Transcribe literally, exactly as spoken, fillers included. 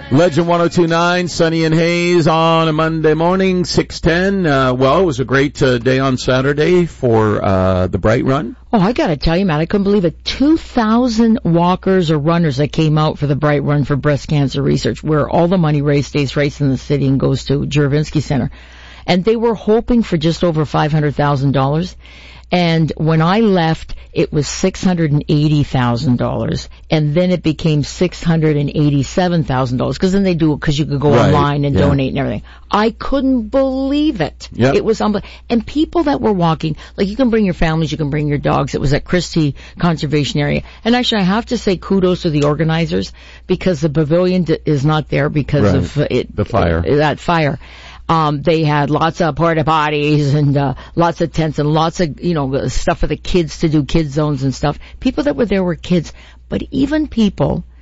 Legend one oh two point nine, Sunny and Hayes on a Monday morning, six ten. Uh, well, it was a great uh, day on Saturday for uh, the Bright Run. Oh, I gotta tell you, Matt, I couldn't believe it. two thousand walkers or runners that came out for the Bright Run for breast cancer research, where all the money raised stays right in the city and goes to Juravinski Center. And they were hoping for just over five hundred thousand dollars. And when I left, it was six hundred eighty thousand dollars. And then it became six hundred eighty-seven thousand dollars. Because then they do it because you could go right. online and yeah. donate and everything. I couldn't believe it. Yep. It was unbelievable. And people that were walking, like you can bring your families, you can bring your dogs. It was at Christie Conservation Area. And actually, I have to say kudos to the organizers because the pavilion d- is not there because right. of uh, it, the fire. Uh, that fire. Um, they had lots of porta potties and, uh, lots of tents and lots of, you know, stuff for the kids to do, kid zones and stuff. People that were there were kids, but even people